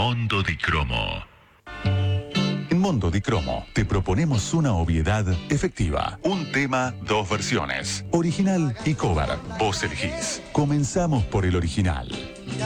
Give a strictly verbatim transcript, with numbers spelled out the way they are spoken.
Mondo di Cromo. En Mondo di Cromo te proponemos una obviedad efectiva. Un tema, dos versiones. Original y cover. Vos elegís. Comenzamos por el original.